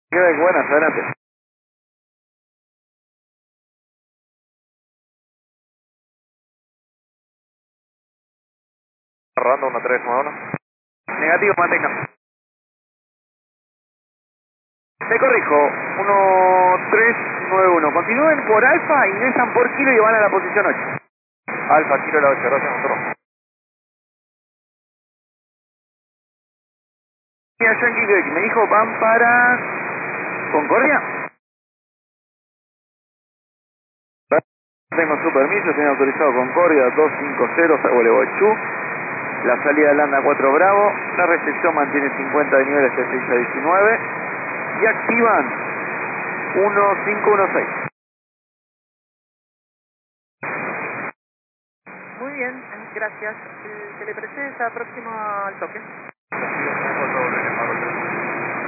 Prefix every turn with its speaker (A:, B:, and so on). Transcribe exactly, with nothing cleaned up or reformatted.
A: Quebec, buenas, adelante. Rando uno tres nueve uno. Negativo, mantenga. Me corrijo, uno tres nueve uno. Continúen por Alfa, ingresan por kilo y van a la posición ocho. Alfa, kilo la ocho, gracias, motor. Mira, Yankee Quebec, me dijo van para Concordia. Tengo su permiso, tiene autorizado Concordia dos cinco cero, Gualeguaychú. La salida de Landa cuatro Bravo, la recepción mantiene cincuenta de nivel hasta seis a diecinueve y activan uno cinco uno seis.
B: Muy bien, gracias. Eh, Se le presenta próximo al toque.
A: Tengo todo el